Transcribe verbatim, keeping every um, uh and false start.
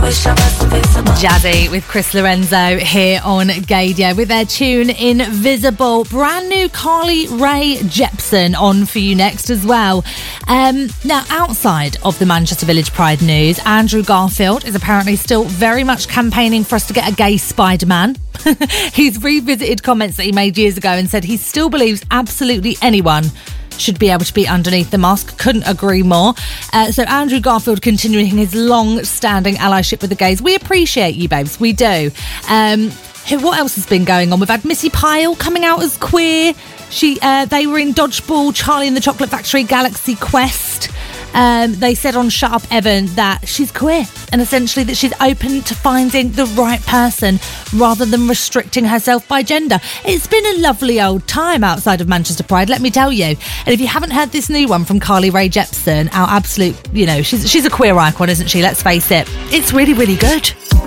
Jazzy with Chris Lorenzo here on Gadio with their tune Invisible. Brand new Carly Rae Jepsen on for you next as well. Um, now, outside of the Manchester Village Pride news, Andrew Garfield is apparently still very much campaigning for us to get a gay Spider-Man. He's revisited comments that he made years ago and said he still believes absolutely anyone should be able to be underneath the mask. Couldn't agree more. Uh, so Andrew Garfield continuing his long-standing allyship with the gays. We appreciate you, babes. We do. Um, who, what else has been going on? We've had Missy Pyle coming out as queer. She, uh, they were in Dodgeball, Charlie and the Chocolate Factory, Galaxy Quest. Um, they said on Shut Up Evan that she's queer and essentially that she's open to finding the right person rather than restricting herself by gender. It's been a lovely old time outside of Manchester Pride, let me tell you. And if you haven't heard this new one from Carly Rae Jepsen, our absolute, you know, she's she's a queer icon, isn't she? Let's face it. It's really, really good.